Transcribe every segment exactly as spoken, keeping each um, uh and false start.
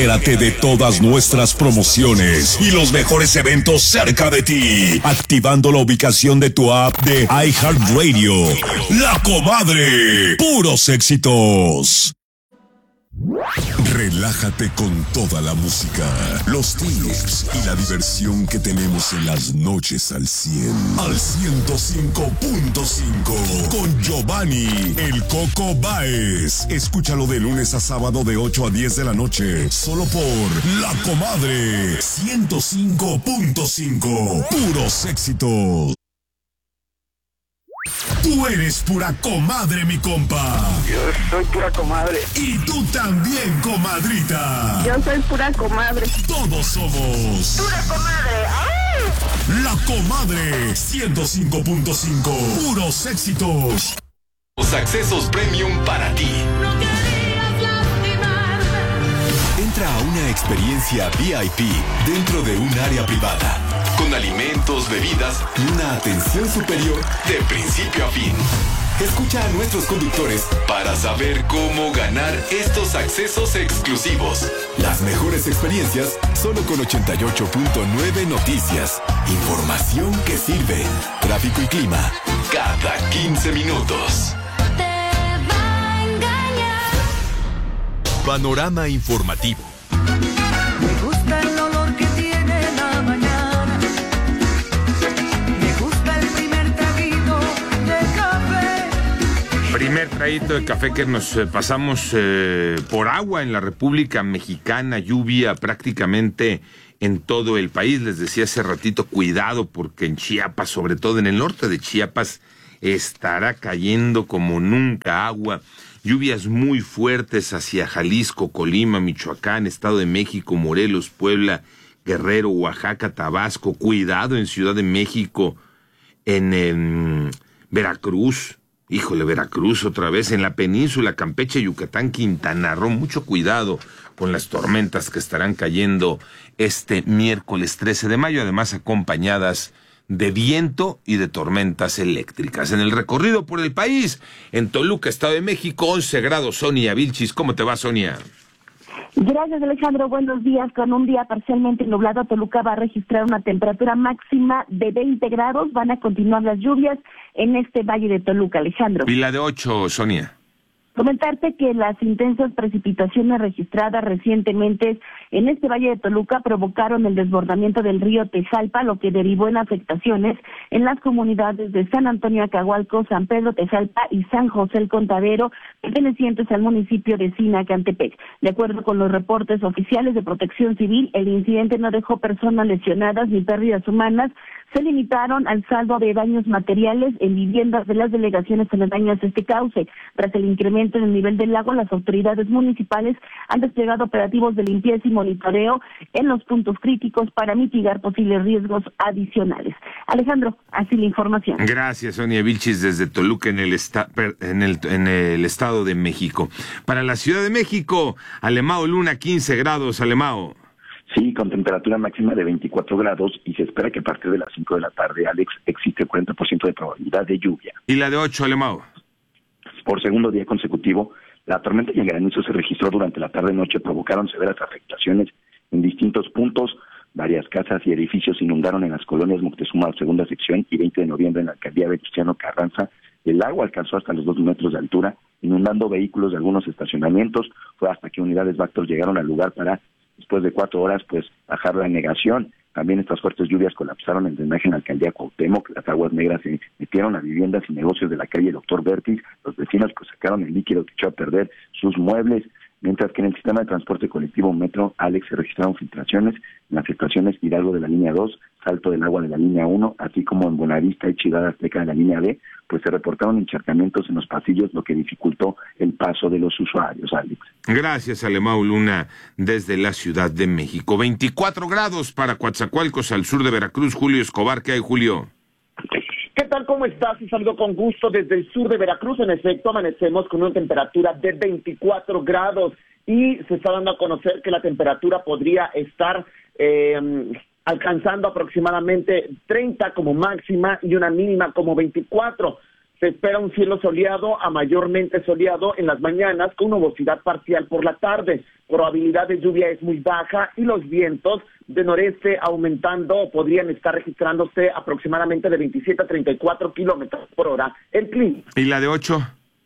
Entérate de todas nuestras promociones y los mejores eventos cerca de ti, activando la ubicación de tu app de iHeartRadio. La Comadre, puros éxitos. Relájate con toda la música, los tips y la diversión que tenemos en las noches al cien. Al ciento cinco punto cinco con Giovanni El Coco Báez. Escúchalo de lunes a sábado de ocho a diez de la noche, solo por La Comadre ciento cinco punto cinco. Puros éxitos. Tú eres pura comadre, mi compa. Yo soy pura comadre. Y tú también, comadrita. Yo soy pura comadre. Todos somos Pura comadre. ¡Ay! La Comadre ciento cinco punto cinco. Puros éxitos. Los accesos premium para ti. No querías lastimarme. Entra a una experiencia V I P dentro de un área privada, con alimentos, bebidas y una atención superior de principio a fin. Escucha a nuestros conductores para saber cómo ganar estos accesos exclusivos. Las mejores experiencias solo con ochenta y ocho punto nueve Noticias. Información que sirve. Tráfico y clima cada quince minutos. Te va a engañar. Panorama informativo. Me gusta el olor que tiene la mañana. Me gusta el primer traguito de café. Primer traguito de café que nos eh, pasamos eh, por agua en la República Mexicana, lluvia prácticamente en todo el país. Les decía hace ratito, cuidado porque en Chiapas, sobre todo en el norte de Chiapas, estará cayendo como nunca agua. Lluvias muy fuertes hacia Jalisco, Colima, Michoacán, Estado de México, Morelos, Puebla, Guerrero, Oaxaca, Tabasco. Cuidado en Ciudad de México, en, en Veracruz. Híjole, Veracruz otra vez, en la península, Campeche, Yucatán, Quintana Roo. Mucho cuidado con las tormentas que estarán cayendo este miércoles trece de mayo, además acompañadas de viento y de tormentas eléctricas. En el recorrido por el país, en Toluca, Estado de México, once grados. Sonia Vilchis, ¿cómo te va, Sonia? Gracias, Alejandro. Buenos días. Con un día parcialmente nublado, Toluca va a registrar una temperatura máxima de veinte grados. Van a continuar las lluvias en este valle de Toluca, Alejandro. Y la de ocho, Sonia. Comentarte que las intensas precipitaciones registradas recientemente en este valle de Toluca provocaron el desbordamiento del río Tejalpa, lo que derivó en afectaciones en las comunidades de San Antonio Acahualco, San Pedro Tejalpa y San José el Contadero, pertenecientes al municipio de Sinacantepec. De acuerdo con los reportes oficiales de Protección Civil, el incidente no dejó personas lesionadas ni pérdidas humanas. Se limitaron al saldo de daños materiales en viviendas de las delegaciones aledañas a este cauce. Tras el incremento en el nivel del lago, las autoridades municipales han desplegado operativos de limpieza y monitoreo en los puntos críticos para mitigar posibles riesgos adicionales. Alejandro, así la información. Gracias, Sonia Vilchis, desde Toluca, en el, esta, en, el, en el Estado de México. Para la Ciudad de México, Alemao Luna, quince grados, Alemao. Sí, con temperatura máxima de veinticuatro grados y se espera que a partir de las cinco de la tarde, Alex, existe cuarenta por ciento de probabilidad de lluvia. ¿Y la de ocho, Alemao? Por segundo día consecutivo, la tormenta y el granizo se registró durante la tarde-noche, provocaron severas afectaciones en distintos puntos. Varias casas y edificios se inundaron en las colonias Moctezuma, segunda sección, y veinte de noviembre en la alcaldía Venustiano Carranza. El agua alcanzó hasta los dos metros de altura, inundando vehículos de algunos estacionamientos. Fue hasta que unidades Bactor llegaron al lugar para, después de cuatro horas, pues bajar la negación. También estas fuertes lluvias colapsaron el drenaje en la alcaldía Cuauhtémoc. Las aguas negras se metieron a viviendas y negocios de la calle Doctor Bertis. Los vecinos pues sacaron el líquido que echó a perder sus muebles. Mientras que en el sistema de transporte colectivo Metro, Alex, se registraron filtraciones en las estaciones Hidalgo de la línea dos, Salto del Agua de la línea uno, así como en Buenavista y Ciudad Azteca de la línea D, pues se reportaron encharcamientos en los pasillos, lo que dificultó el paso de los usuarios, Alex. Gracias, Alemao Luna, desde la Ciudad de México. veinticuatro grados para Coatzacoalcos, al sur de Veracruz. Julio Escobar, ¿qué hay, Julio? ¿Qué tal? ¿Cómo estás? Un saludo con gusto desde el sur de Veracruz. En efecto, amanecemos con una temperatura de veinticuatro grados y se está dando a conocer que la temperatura podría estar eh, alcanzando aproximadamente treinta como máxima y una mínima como veinticuatro. Se espera un cielo soleado a mayormente soleado en las mañanas con nubosidad parcial por la tarde. Probabilidad de lluvia es muy baja y los vientos de noreste aumentando podrían estar registrándose aproximadamente de veintisiete a treinta y cuatro kilómetros por hora. El clima. ¿Y la de ocho?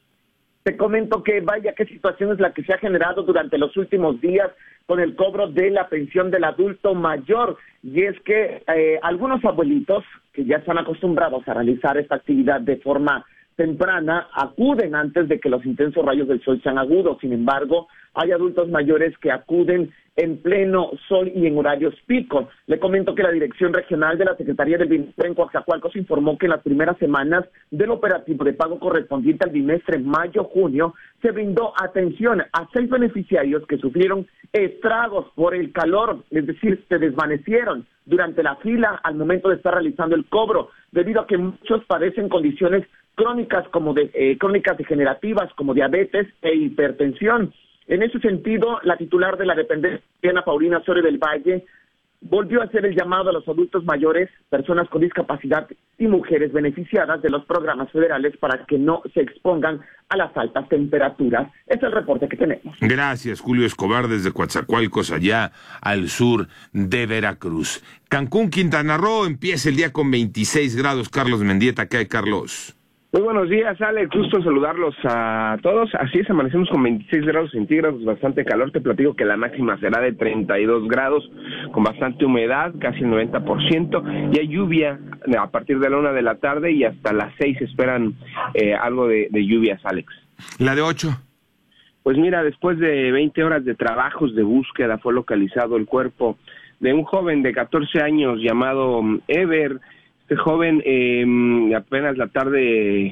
Te comento que vaya qué situación es la que se ha generado durante los últimos días con el cobro de la pensión del adulto mayor. Y es que eh, algunos abuelitos que ya están acostumbrados a realizar esta actividad de forma temprana acuden antes de que los intensos rayos del sol sean agudos. Sin embargo, hay adultos mayores que acuden en pleno sol y en horarios pico. Le comento que la Dirección Regional de la Secretaría del Bienestar en Coatzacoalcos informó que en las primeras semanas del operativo de pago correspondiente al bimestre mayo-junio se brindó atención a seis beneficiarios que sufrieron estragos por el calor, es decir, se desvanecieron durante la fila al momento de estar realizando el cobro, debido a que muchos padecen condiciones crónicas como de eh, crónicas degenerativas como diabetes e hipertensión. En ese sentido, la titular de la dependencia, Ana Paulina Soria del Valle, volvió a hacer el llamado a los adultos mayores, personas con discapacidad y mujeres beneficiadas de los programas federales para que no se expongan a las altas temperaturas. Este es el reporte que tenemos. Gracias, Julio Escobar, desde Coatzacoalcos, allá al sur de Veracruz. Cancún, Quintana Roo, empieza el día con veintiséis grados. Carlos Mendieta, ¿qué hay, Carlos? Muy buenos días, Alex, gusto saludarlos a todos. Así es, amanecemos con veintiséis grados centígrados, bastante calor. Te platico que la máxima será de treinta y dos grados, con bastante humedad, casi el noventa por ciento, y hay lluvia a partir de la una de la tarde y hasta las seis esperan eh, algo de, de lluvias, Alex. ¿La de ocho? Pues mira, después de veinte horas de trabajos de búsqueda fue localizado el cuerpo de un joven de catorce años llamado Ever. Este joven eh, apenas la tarde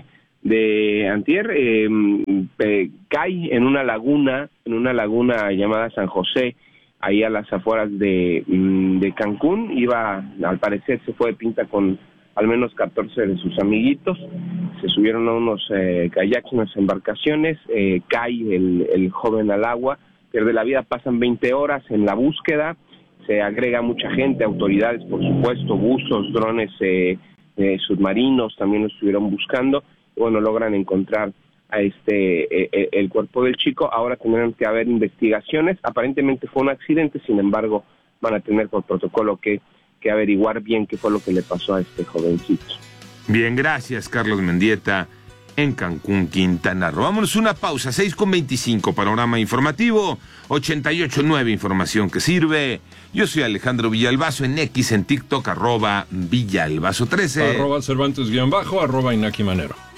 de antier eh, eh, cae en una laguna, en una laguna llamada San José, ahí a las afueras de, de Cancún. Iba, al parecer se fue de pinta con al menos catorce de sus amiguitos, se subieron a unos eh, kayaks, unas embarcaciones, eh, cae el, el joven al agua, pierde la vida. Pasan veinte horas en la búsqueda. Se agrega mucha gente, autoridades, por supuesto, buzos, drones eh, eh, submarinos también lo estuvieron buscando. Y bueno, logran encontrar a este eh, el cuerpo del chico. Ahora tendrán que haber investigaciones. Aparentemente fue un accidente, sin embargo, van a tener por protocolo que, que averiguar bien qué fue lo que le pasó a este jovencito. Bien, gracias, Carlos Mendieta, en Cancún, Quintana Roo. Vámonos una pausa, seis con veinticinco, panorama informativo, ochenta y ocho punto nueve, información que sirve. Yo soy Alejandro Villalbazo, en X, en TikTok, arroba Villalbazo trece. Arroba Cervantes guión bajo, arroba Inaki Manero.